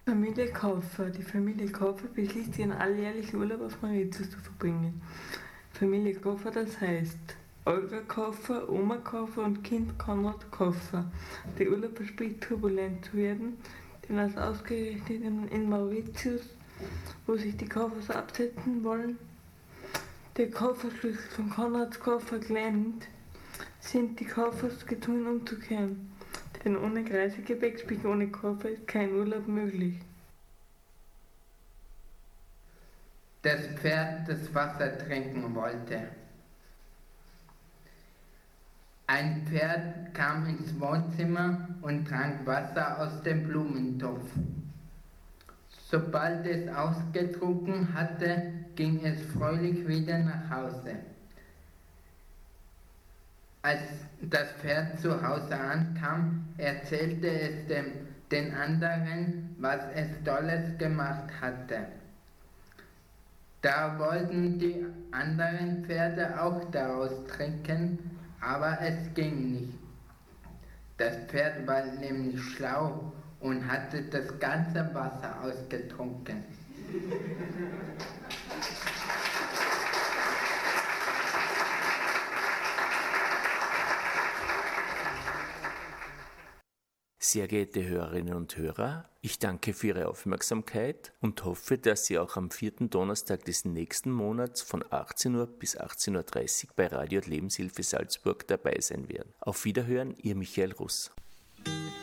Familie Koffer. Die Familie Koffer beschließt, ihren alljährlichen Urlaub auf Mauritius zu verbringen. Familie Koffer, das heißt Olga Koffer, Oma Koffer und Kind Konrad Koffer. Der Urlaub verspricht turbulent zu werden, denn als ausgerechnet in Mauritius, wo sich die Koffers absetzen wollen, der Kofferschlüssel von Konrads Koffer klemmt, sind die Koffers gezwungen umzukehren. Denn ohne Reisegepäck, sprich ohne Koffer, ist kein Urlaub möglich. Das Pferd, das Wasser trinken wollte. Ein Pferd kam ins Wohnzimmer und trank Wasser aus dem Blumentopf. Sobald es ausgetrunken hatte, ging es fröhlich wieder nach Hause. Als das Pferd zu Hause ankam, erzählte es den anderen, was es Tolles gemacht hatte. Da wollten die anderen Pferde auch daraus trinken, aber es ging nicht. Das Pferd war nämlich schlau und hatte das ganze Wasser ausgetrunken. Sehr geehrte Hörerinnen und Hörer, ich danke für Ihre Aufmerksamkeit und hoffe, dass Sie auch am 4. Donnerstag des nächsten Monats von 18 Uhr bis 18.30 Uhr bei Radio Lebenshilfe Salzburg dabei sein werden. Auf Wiederhören, Ihr Michael Russ.